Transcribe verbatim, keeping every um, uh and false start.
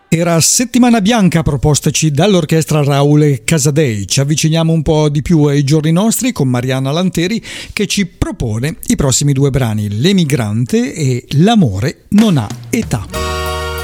Era Settimana Bianca propostaci dall'orchestra Raul Casadei. Ci avviciniamo un po' di più ai giorni nostri con Mariana Lanteri che ci propone i prossimi due brani, L'Emigrante e L'amore non ha età.